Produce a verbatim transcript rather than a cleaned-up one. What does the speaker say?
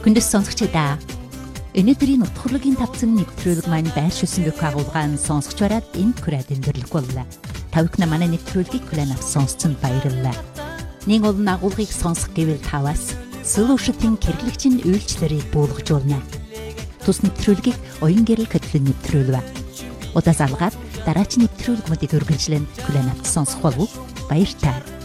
Хүндэс сонсогчдаа өнөөдрийн утгуулагийн тавцан нэвтрүүлэг маань байршуулсан бүх агуулгаан сонсогч бараад энэ хүрээд өндөрлөх боллоо. Тавхна манай нэвтрүүлгийг хүлээн авсан сонсцонд баярлалаа. Нэг олон агуулгыг сонсох гэвэл таваас solution-ийн хэрэглэгчийн үйлчлэлийг буулгажуулна. Тус нэвтрүүлгийг оюун гэрэл хөтөлбөр нэвтрүүлвэ. Удаас алгаад дараач нэвтрүүлгүүдийг үргэлжлэн хүлээн авч сонсох болов уу? Баяр таа.